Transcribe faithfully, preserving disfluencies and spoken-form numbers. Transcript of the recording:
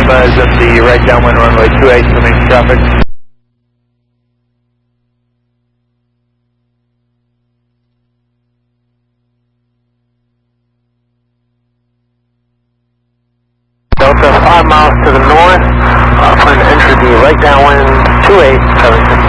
Lima is in the right downwind runway two eight, coming traffic. Delta five miles to the north, uh, plan to enter the right downwind two eight seven six.